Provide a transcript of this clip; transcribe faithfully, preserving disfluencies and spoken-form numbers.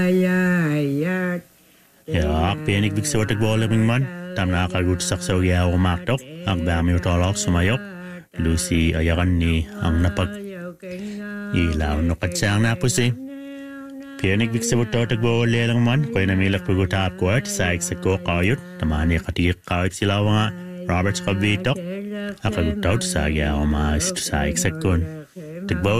Ja, penig big sorte gwaleming man. Tam nakagut saksaw ya o maktok. Ang dami utolok sumayok. Lucy ayakan ni ang napag ilaw no katsang na po si. Penig big sorte gwaleming lang man. Kaya namilak pagutap ko at sa eksako kayot. Tamani katik kayot sila nga Roberts kabitok. Akagutaw sa ya o maas sa eksakon. Tigbaw